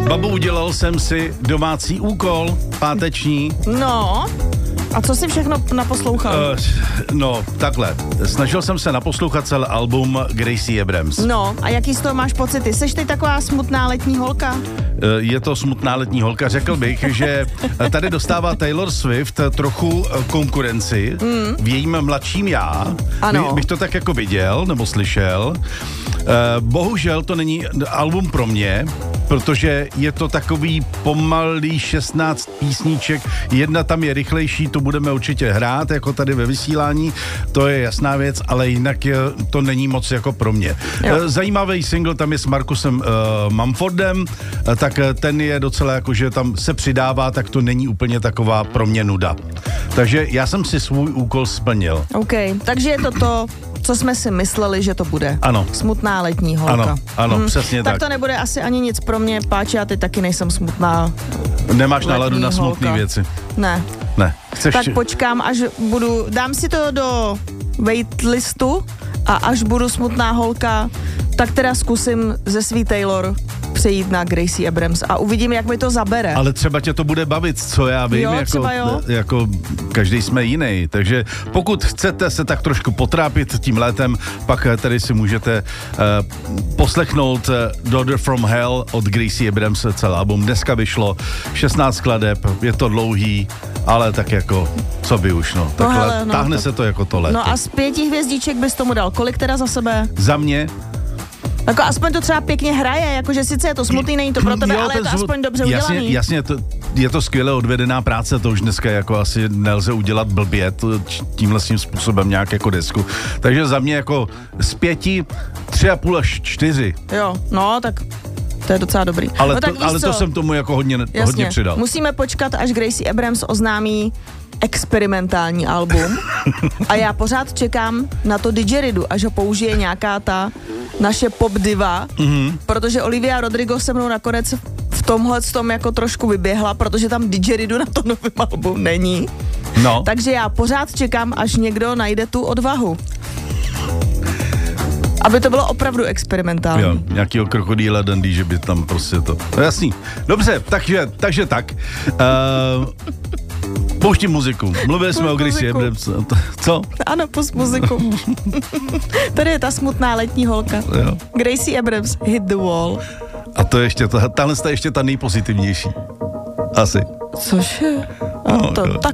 Babu, udělal jsem si domácí úkol, páteční. No, a co jsi všechno naposlouchal? No, takhle. Snažil jsem se naposlouchat celý album Gracie Abrams. No, a jaký z toho máš pocity? Seš ty taková smutná letní holka? Je to smutná letní holka. Řekl bych, že tady dostává Taylor Swift trochu konkurenci v jejím mladším já. Ano. Bych to tak jako viděl nebo slyšel. Bohužel to není album pro mě, protože je to takový pomalý 16 písníček. Jedna tam je rychlejší, to budeme určitě hrát, jako tady ve vysílání, to je jasná věc, ale jinak to není moc jako pro mě. Zajímavý single tam je s Markusem Mumfordem, tak ten je docela jako, že tam se přidává, tak to není úplně taková pro mě nuda. Takže já jsem si svůj úkol splnil. OK, takže je to, co jsme si mysleli, že to bude. Ano. Smutná letní holka. Ano, přesně tak. Tak to nebude asi ani nic pro mě, páči, já teď taky nejsem smutná. Nemáš náladu na smutné věci? Ne. Chceš... Tak počkám, až dám si to do waitlistu a až budu smutná holka, tak teda zkusím ze svý Taylor přejít na Gracie Abrams a uvidím, jak mi to zabere. Ale třeba tě to bude bavit, co já vím, jo, jako každý jsme jiný. Takže pokud chcete se tak trošku potrápit tím létem, pak tady si můžete poslechnout Daughter from Hell od Gracie Abrams, celý album. Dneska vyšlo 16 skladeb, je to dlouhý, ale tak jako, co by už, no. Takhle, táhne se to jako to léto. No a z 5 hvězdiček bys tomu dal kolik teda za sebe? Za mě? Jako aspoň to třeba pěkně hraje, jakože sice je to smutný, není to pro tebe, ale je to aspoň dobře udělaný. Jasně, je to skvěle odvedená práce, to už dneska jako asi nelze udělat blbě tímhle způsobem nějak jako desku. Takže za mě jako z 5, 3,5 až 4. Jo, no tak to je docela dobrý. Ale, no, tak ale to jsem tomu jako hodně přidal. Musíme počkat, až Gracie Abrams oznámí experimentální album a já pořád čekám na to didgeridu, až ho použije nějaká ta naše pop diva, protože Olivia Rodrigo se mnou nakonec v tomhle tom jako trošku vyběhla, protože tam didgeridu na to novém albu není. No. Takže já pořád čekám, až někdo najde tu odvahu. Aby to bylo opravdu experimentální. Jo, nějakýho krokodýla Dundee, že by tam prostě to... No jasný. Dobře, takže tak. Pouštím muziku. Mluvili jsme o Gracie Abrams. Co? Ano, pust muziku. Tady je ta smutná letní holka. Jo. Gracie Abrams, Hit the Wall. A to je ještě, tahle je ještě ta nejpozitivnější. Asi. Cože? No, tak